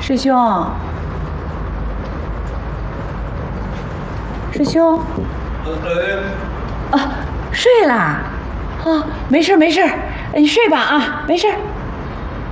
师兄，师兄，啊，睡啦？啊，没事没事，你睡吧啊，没事。